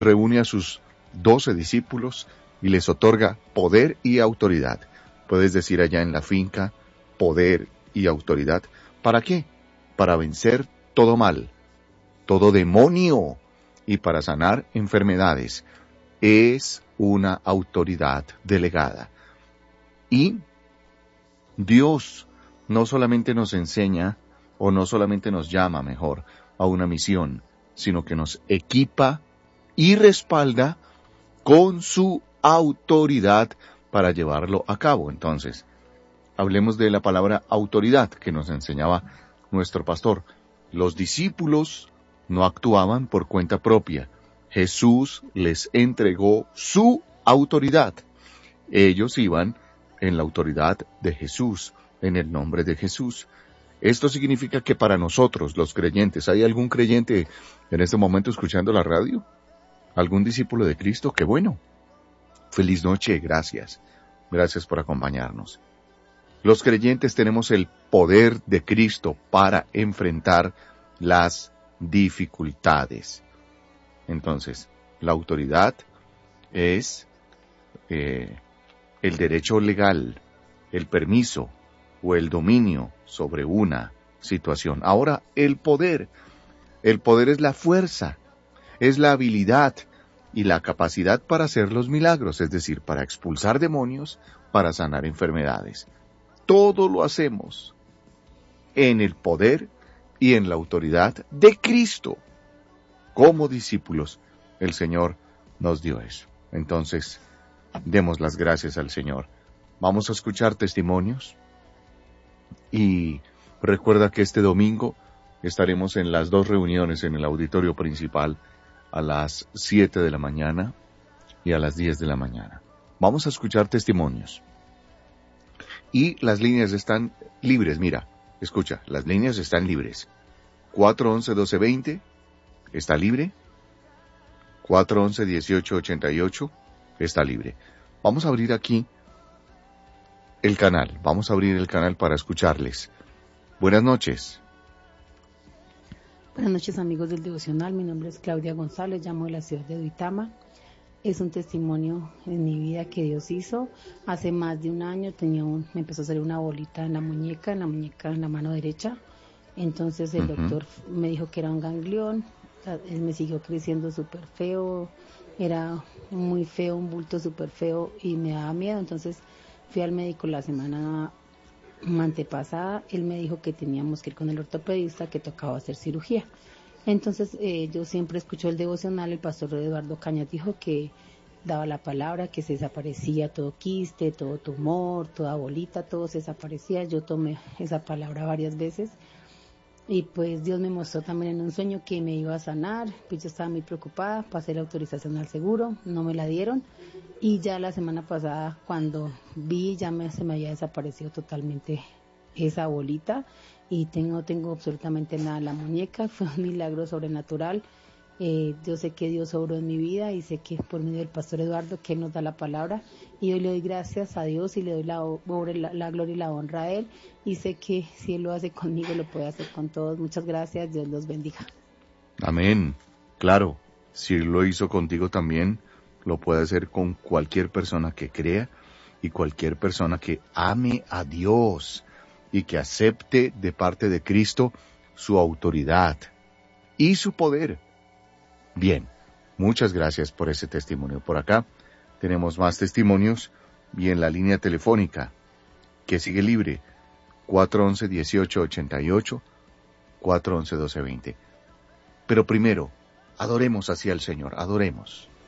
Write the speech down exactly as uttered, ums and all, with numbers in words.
reúne a sus doce discípulos y les otorga poder y autoridad. Puedes decir allá en la finca, poder y autoridad. ¿Para qué? Para vencer todo mal, todo demonio y para sanar enfermedades. Es una autoridad delegada. Y Dios no solamente nos enseña, o no solamente nos llama, mejor, a una misión, sino que nos equipa y respalda con su autoridad para llevarlo a cabo. Entonces, hablemos de la palabra autoridad que nos enseñaba nuestro pastor. Los discípulos no actuaban por cuenta propia. Jesús les entregó su autoridad. Ellos iban en la autoridad de Jesús, en el nombre de Jesús. Esto significa que para nosotros, los creyentes, ¿hay algún creyente en este momento escuchando la radio? ¿Algún discípulo de Cristo? ¡Qué bueno! Feliz noche, gracias. Gracias por acompañarnos. Los creyentes tenemos el poder de Cristo para enfrentar las dificultades. Entonces, la autoridad es eh, el derecho legal, el permiso o el dominio sobre una situación. Ahora, el poder. El poder es la fuerza, es la habilidad y la capacidad para hacer los milagros, es decir, para expulsar demonios, para sanar enfermedades. Todo lo hacemos en el poder y en la autoridad de Cristo. Como discípulos, el Señor nos dio eso. Entonces, demos las gracias al Señor. Vamos a escuchar testimonios y recuerda que este domingo estaremos en las dos reuniones en el auditorio principal a las siete de la mañana y a las diez de la mañana. Vamos a escuchar testimonios. Y las líneas están libres, mira, escucha, las líneas están libres. cuatro once, doce veinte, está libre. cuatro once, dieciocho ochenta y ocho, está libre. Vamos a abrir aquí el canal, vamos a abrir el canal para escucharles. Buenas noches. Buenas noches, amigos del Devocional, mi nombre es Claudia González, llamo de la ciudad de Duitama. Es un testimonio en mi vida que Dios hizo. Hace más de un año tenía un, me empezó a salir una bolita en la muñeca, en la muñeca, en la mano derecha. Entonces el uh-huh. doctor me dijo que era un ganglión. Él me siguió creciendo súper feo. Era muy feo, un bulto súper feo y me daba miedo. Entonces fui al médico la semana antepasada. Él me dijo que teníamos que ir con el ortopedista, que tocaba hacer cirugía. Entonces eh, yo siempre escucho el devocional, el pastor Eduardo Cañas dijo que daba la palabra, que se desaparecía todo quiste, todo tumor, toda bolita, todo se desaparecía. Yo tomé esa palabra varias veces y pues Dios me mostró también en un sueño que me iba a sanar. Pues yo estaba muy preocupada, pasé la autorización al seguro, no me la dieron y ya la semana pasada cuando vi ya me, se me había desaparecido totalmente esa bolita. Y tengo, tengo absolutamente nada en la muñeca, fue un milagro sobrenatural. Eh, yo sé que Dios obró en mi vida y sé que por medio del pastor Eduardo, que Él nos da la palabra, y hoy le doy gracias a Dios y le doy la, la, la gloria y la honra a Él, y sé que si Él lo hace conmigo, lo puede hacer con todos. Muchas gracias, Dios los bendiga. Amén. Claro, si Él lo hizo contigo también, lo puede hacer con cualquier persona que crea y cualquier persona que ame a Dios y que acepte de parte de Cristo su autoridad y su poder. Bien, muchas gracias por ese testimonio. Por acá tenemos más testimonios y en la línea telefónica que sigue libre, cuatro once, dieciocho ochenta y ocho, cuatro once, doce veinte. Pero primero, adoremos hacia el Señor, adoremos.